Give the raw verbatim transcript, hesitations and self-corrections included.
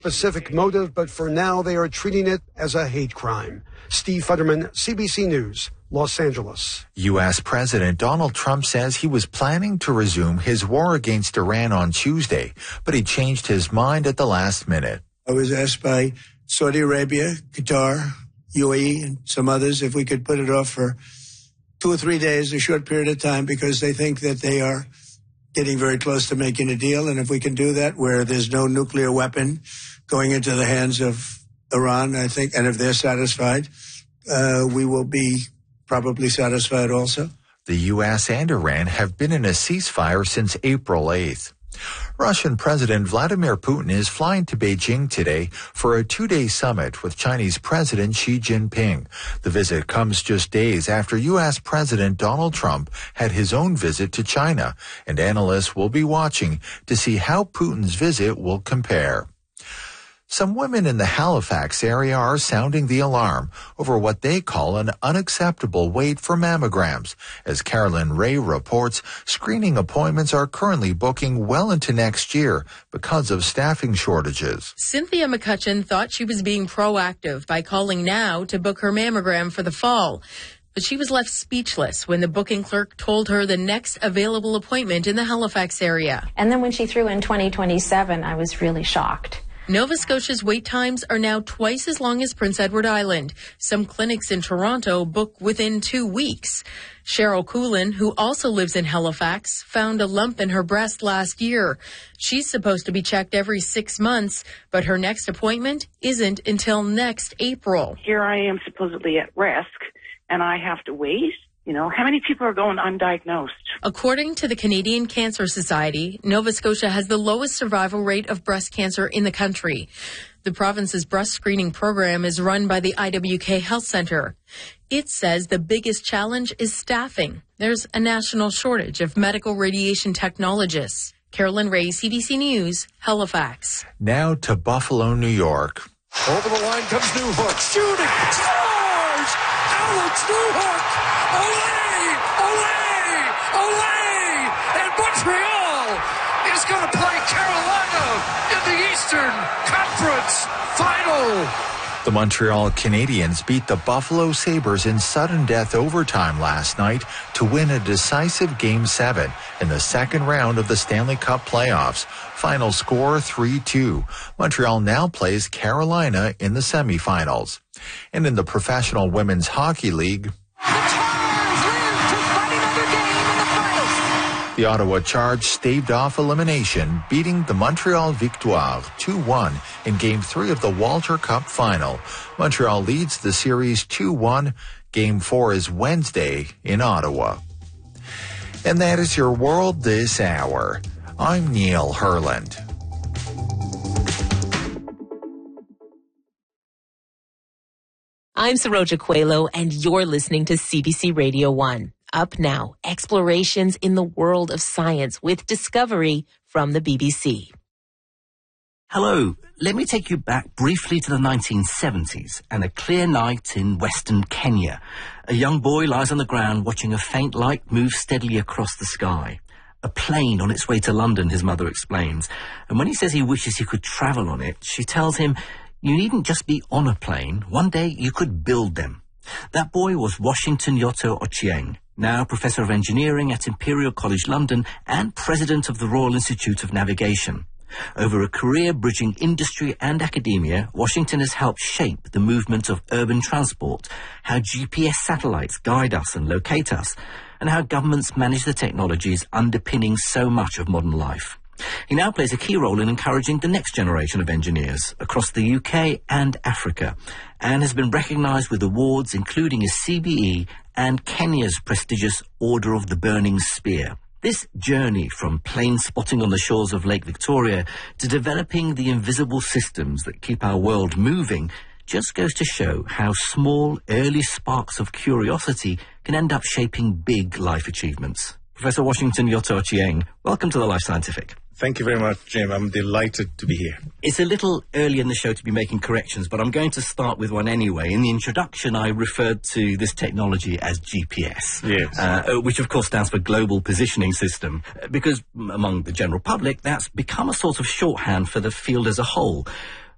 specific motive, but for now they are treating it as a hate crime. Steve Futterman, C B C News, Los Angeles. U S. President Donald Trump says he was planning to resume his war against Iran on Tuesday, but he changed his mind at the last minute. I was asked by Saudi Arabia, Qatar, U A E, and some others if we could put it off for two or three days, a short period of time, because they think that they are getting very close to making a deal. And if we can do that where there's no nuclear weapon going into the hands of Iran, I think, and if they're satisfied, uh, we will be probably satisfied also. The U S and Iran have been in a ceasefire since April eighth. Russian President Vladimir Putin is flying to Beijing today for a two-day summit with Chinese President Xi Jinping. The visit comes just days after U S. President Donald Trump had his own visit to China, and analysts will be watching to see how Putin's visit will compare. Some women in the Halifax area are sounding the alarm over what they call an unacceptable wait for mammograms. As Carolyn Ray reports, screening appointments are currently booking well into next year because of staffing shortages. Cynthia McCutcheon thought she was being proactive by calling now to book her mammogram for the fall. But she was left speechless when the booking clerk told her the next available appointment in the Halifax area. And then when she threw in twenty twenty-seven, I was really shocked. Nova Scotia's wait times are now twice as long as Prince Edward Island. Some clinics in Toronto book within two weeks. Cheryl Coolin, who also lives in Halifax, found a lump in her breast last year. She's supposed to be checked every six months, but her next appointment isn't until next April. Here I am supposedly at risk, and I have to wait. You know, how many people are going undiagnosed? According to the Canadian Cancer Society, Nova Scotia has the lowest survival rate of breast cancer in the country. The province's breast screening program is run by the I W K Health Centre. It says the biggest challenge is staffing. There's a national shortage of medical radiation technologists. Carolyn Ray, C B C News, Halifax. Now to Buffalo, New York. Over the line comes Newhook. Shooting. Scores! Alex Newhook! Olé! Olé! Olé! And Montreal is going to play Carolina in the Eastern Conference Final. The Montreal Canadiens beat the Buffalo Sabres in sudden death overtime last night to win a decisive Game seven in the second round of the Stanley Cup playoffs. Final score three two. Montreal now plays Carolina in the semifinals. And in the Professional Women's Hockey League, the Ottawa Charge staved off elimination, beating the Montreal Victoire two one in Game three of the Walter Cup Final. Montreal leads the series two one. Game four is Wednesday in Ottawa. And that is your world this hour. I'm Neil Herland. I'm Saroja Coelho, and you're listening to C B C Radio one. Up now, explorations in the world of science with Discovery from the B B C. Hello, let me take you back briefly to the nineteen seventies and a clear night in western Kenya. A young boy lies on the ground watching a faint light move steadily across the sky. A plane on its way to London, his mother explains. And when he says he wishes he could travel on it, she tells him, you needn't just be on a plane. One day you could build them. That boy was Washington Yoto Ochieng, now Professor of Engineering at Imperial College London and President of the Royal Institute of Navigation. Over a career bridging industry and academia, Washington has helped shape the movement of urban transport, how G P S satellites guide us and locate us, and how governments manage the technologies underpinning so much of modern life. He now plays a key role in encouraging the next generation of engineers across the U K and Africa, and has been recognised with awards including a C B E and Kenya's prestigious Order of the Burning Spear. This journey from plane spotting on the shores of Lake Victoria to developing the invisible systems that keep our world moving just goes to show how small, early sparks of curiosity can end up shaping big life achievements. Professor Washington Yoto Ochieng, welcome to the Life Scientific. Thank you very much, Jim. I'm delighted to be here. It's a little early in the show to be making corrections, but I'm going to start with one anyway. In the introduction, I referred to this technology as G P S, yes. uh, which of course stands for Global Positioning System, because among the general public, that's become a sort of shorthand for the field as a whole.